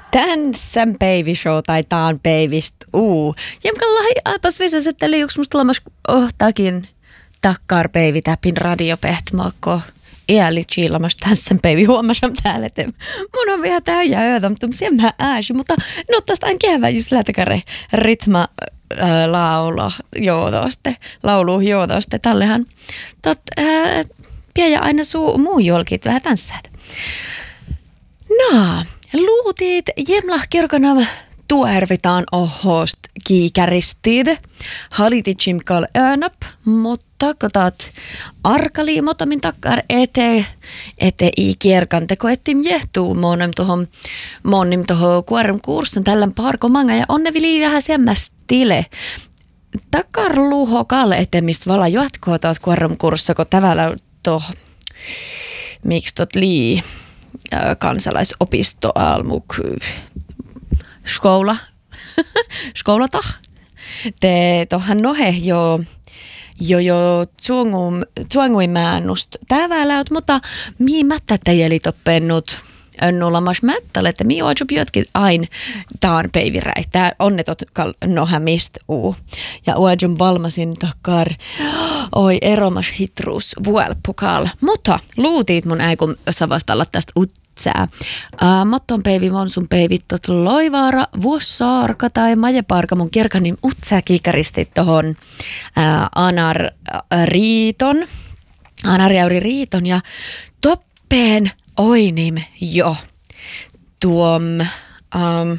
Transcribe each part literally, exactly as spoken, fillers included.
Tämän baby show tai taan babyst uu. Jämkällä aipas visas, että liuks musta lamas ohtakin takkar baby täpin radiopehtmaakko. Iäli chiilamas tässä baby huomasam täällä, että mun on vielä tää jäötä, mutta sen mä ääsi, mutta no tästä aina keväjis lätäkäre ritma ää, laulo joodoste, laulu joodoste. Tallehan tot ää, piäjä aina suu muu jolkit vähän tanssaat. No, luutit jemlah kirkana tuervitaan ohost kiikäristid. Halititsim kal önap, mutta kotat arkaliimotamin takkar ete, ete i kierkan teko ettim jehtuu monem tohon, monim tohon kuorum kurssan tällän parko manga ja onne vili vähän semmäs tile. Takkar luho kal etemist vala jatkoa taat kuorum kurssa, kun tavalla toh, miksi tot lii kansalaisopisto almuk skoula, skoulata. Te tohan nohe jo jo jo tsuangui määnust täväläyt, mutta mii mättä teijäli toppennut nullamas mättälle, että mii ootsup jotkin ain taan peiviräi. Tää onnetot noha mist uu. Ja ootsup valmasin takkar oi eromas hitrus vuelpukal. Mutta luutiit mun äikun savastalla tästä utsää. Uh, Motton peivi mon sun peivit tot loivaara, vuossaarka tai majeparka mun kirkanim utsää kiikaristit tohon uh, anar uh, riiton. Anarjauri riiton ja toppeen oinim jo tuom um,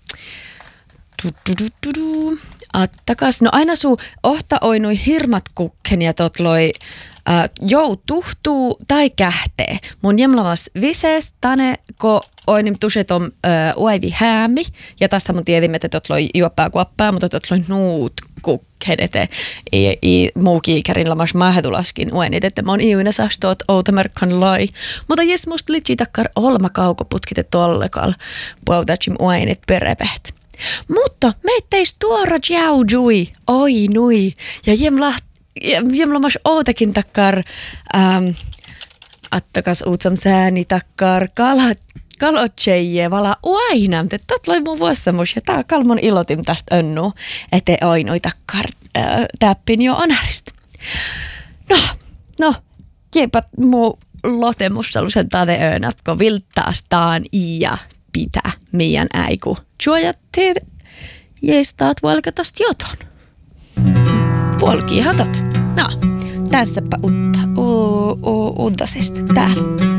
attakas. No aina suu ohta oinui hirmat kukken ja tot loi uh, jou tuhtuu tai kähtee. Mun jemlamas vises tane ko oinim tusetom uh, uevi häämi ja tästä mun tiedimme, että tot loi juoppaa kuoppaa, mutta tot loi nuut kukken, että i, i muu kiikerin lamas mahdulaskin uenit, että mun iuina saastoot outamerkkan loi. Mutta jes musta litsi takkar olma kaukoputkite tollekal puautatsim uenit perepeht. Mutta meitteis tuora jaujui, oi nui, ja jemlah, jemlamas ootakin takkar, ähm, attakas uutsam sääni takkar, kalat, kalotseije vala uaina, että tatloi mun vuossamus, ja tää kalmon ilotim tästä önnu, ette oi nui takkar äh, täppin jo anarist. No, no, jepat muu lotemus sellaisen taade öönät, kun vilttaastaan ja pitää meidän äiku. Suojattiin jeestaat valkatast joton. Puolkiin hatat. No, tässäpä utta, u, u, untasesta täällä.